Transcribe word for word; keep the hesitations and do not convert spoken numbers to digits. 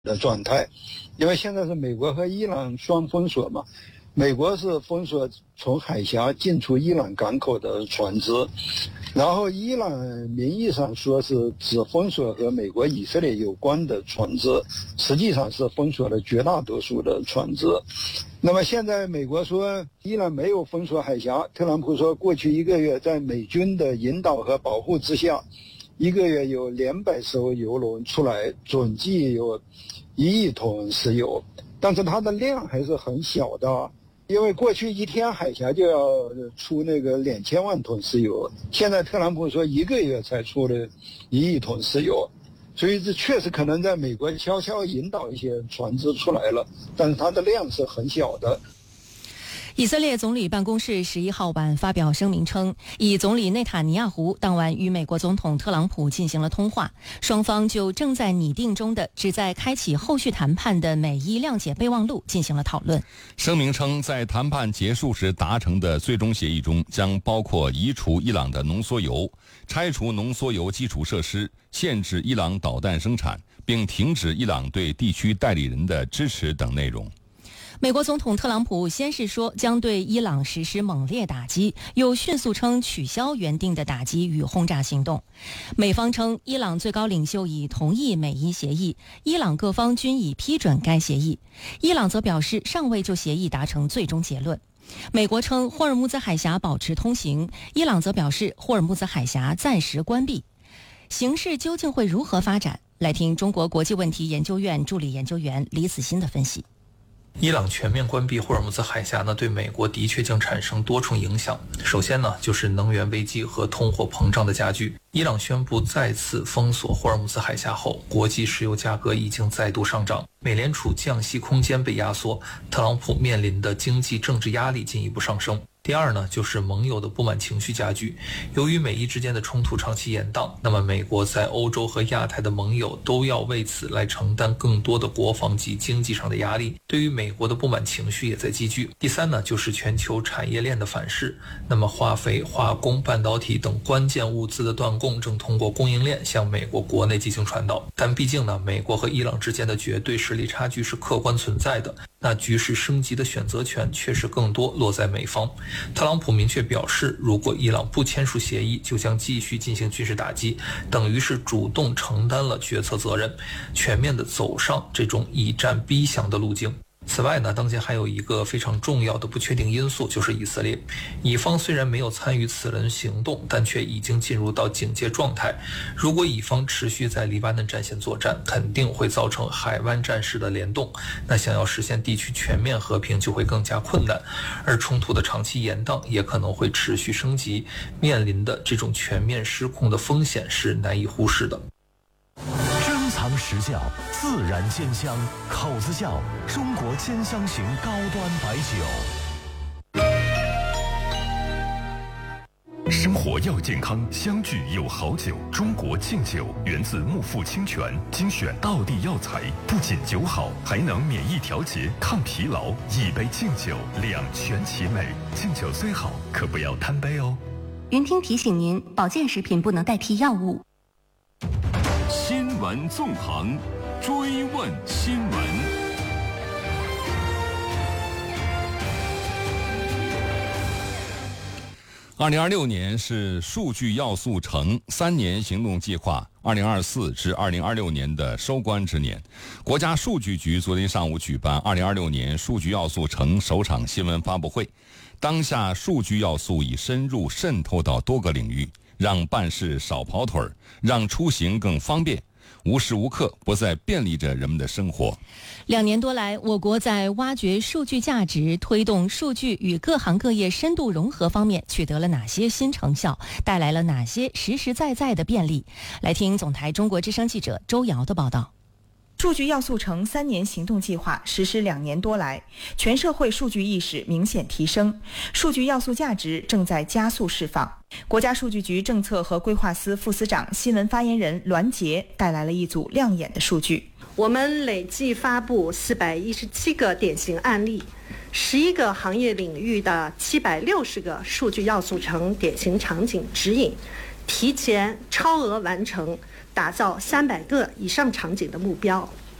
的状态，因为现在是美国和伊朗双封锁嘛，美国是封锁从海峡进出伊朗港口的船只，然后伊朗名义上说是只封锁和美国以色列有关的船只，实际上是封锁了绝大多数的船只。那么现在美国说伊朗没有封锁海峡，特朗普说过去一个月在美军的引导和保护之下，一个月有两百艘油轮出来，总计有一亿桶石油，但是它的量还是很小的，因为过去一天海峡就要出那个两千万桶石油，现在特朗普说一个月才出了一亿桶石油，所以这确实可能在美国悄悄引导一些船只出来了，但是它的量是很小的。 以色列总理办公室十一号晚发表声明称，以总理内塔尼亚胡当晚与美国总统特朗普进行了通话，双方就正在拟定中的旨在开启后续谈判的美伊谅解备忘录进行了讨论。 声明称，在谈判结束时达成的最终协议中，将包括移除伊朗的浓缩铀、拆除浓缩铀基础设施、限制伊朗导弹生产，并停止伊朗对地区代理人的支持等内容。 美国总统特朗普先是说将对伊朗实施猛烈打击，又迅速称取消原定的打击与轰炸行动。美方称伊朗最高领袖已同意美伊协议，伊朗各方均已批准该协议。伊朗则表示尚未就协议达成最终结论。美国称霍尔木兹海峡保持通行，伊朗则表示霍尔木兹海峡暂时关闭。形势究竟会如何发展？来听中国国际问题研究院助理研究员李子欣的分析。 伊朗全面关闭霍尔木兹海峡呢，对美国的确将产生多重影响。首先呢，就是能源危机和通货膨胀的加剧。伊朗宣布再次封锁霍尔木兹海峡后，国际石油价格已经再度上涨，美联储降息空间被压缩，特朗普面临的经济政治压力进一步上升。第二呢，就是盟友的不满情绪加剧。由于美伊之间的冲突长期延宕，那么美国在欧洲和亚太的盟友都要为此来承担更多的国防及经济上的压力，对于美国的不满情绪也在积聚。第三呢，就是全球产业链的反噬。那么化肥、化工、半导体等关键物资的断供正通过供应链向美国国内进行传导。但毕竟呢，美国和伊朗之间的绝对实力差距是客观存在的，那局势升级的选择权确实更多落在美方。特朗普明确表示，如果伊朗不签署协议，就将继续进行军事打击，等于是主动承担了决策责任，全面地走上这种以战逼降的路径。此外呢，当前还有一个非常重要的不确定因素，就是以色列。以方虽然没有参与此轮行动，但却已经进入到警戒状态。如果以方持续在黎巴嫩战线作战，肯定会造成海湾战事的联动，那想要实现地区全面和平就会更加困难，而冲突的长期延宕也可能会持续升级，面临的这种全面失控的风险是难以忽视的。 珍藏实窖，自然鲜香，口子窖，中国兼香型高端白酒。生活要健康，相聚有好酒。中国敬酒源自木富清泉，精选道地药材，不仅酒好，还能免疫调节、抗疲劳。一杯敬酒，两全其美。敬酒虽好，可不要贪杯哦。 云听提醒您，保健食品不能代替药物。 新闻纵横，追问新闻。 二零二六年是数据要素城三年行动计划二零二四至二零二六年的收官之年。国家数据局昨天上午举办二零二六年数据要素城首场新闻发布会。当下数据要素已深入渗透到多个领域，让办事少跑腿儿，让出行更方便，无时无刻不在便利着人们的生活。 两年多来，我国在挖掘数据价值、推动数据与各行各业深度融合方面取得了哪些新成效，带来了哪些实实在在的便利？来听总台中国之声记者周瑶的报道。 数据要素城三年行动计划实施两年多来，全社会数据意识明显提升，数据要素价值正在加速释放。国家数据局政策和规划司副司长、新闻发言人栾杰带来了一组亮眼的数据。 我们累计发布四百一十七个典型案例，十一个行业领域的七百六十个数据要素城典型场景指引，提前超额完成打造三百个以上场景的目标。